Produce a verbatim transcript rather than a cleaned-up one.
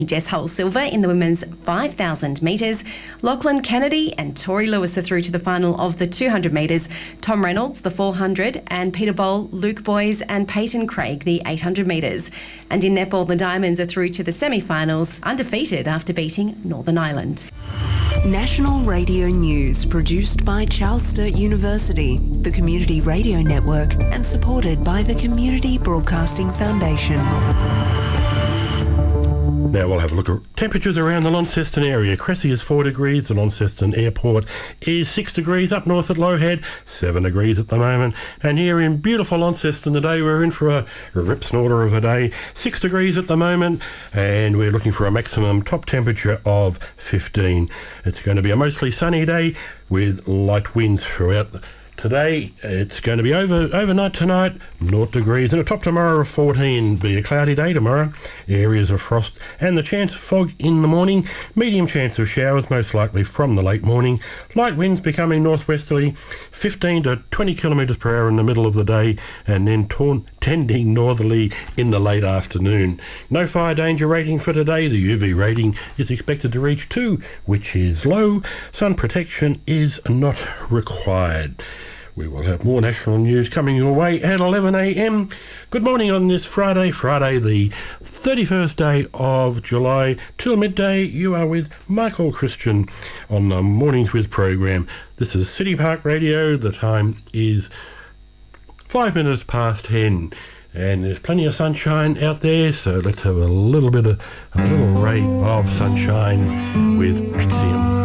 Jess Hull-Silver in the women's five thousand metres. Lachlan Kennedy and Tori Lewis are through to the final of the two hundred metres. Tom Reynolds, the four hundred, and Peter Bowl, Luke Boys and Peyton Craig, the eight hundred metres. And in netball, the Diamonds are through to the semi-finals, undefeated after beating Northern Ireland. National Radio News, produced by Charles Sturt University, the Community Radio Network, and supported by the Community Broadcasting Foundation. Now we'll have a look at temperatures around the Launceston area. Cressy is four degrees, the Launceston Airport is six degrees, up north at Lowhead, seven degrees at the moment. And here in beautiful Launceston today, we're in for a rip snorter of a day, six degrees at the moment, and we're looking for a maximum top temperature of fifteen. It's going to be a mostly sunny day with light winds throughout the Today, it's going to be over overnight tonight, zero degrees, and a top tomorrow of fourteen. Be a cloudy day tomorrow, areas of frost, and the chance of fog in the morning. Medium chance of showers, most likely from the late morning. Light winds becoming northwesterly, fifteen to twenty kilometres per hour in the middle of the day, and then torn, tending northerly in the late afternoon. No fire danger rating for today. The U V rating is expected to reach two, which is low. Sun protection is not required. We will have more national news coming your way at eleven a m. Good morning on this Friday, Friday the thirty-first day of July. Till midday, you are with Michael Christian on the Mornings With program. This is City Park Radio. The time is five minutes past ten. And there's plenty of sunshine out there, so let's have a little bit of, a little ray of sunshine with Axiom.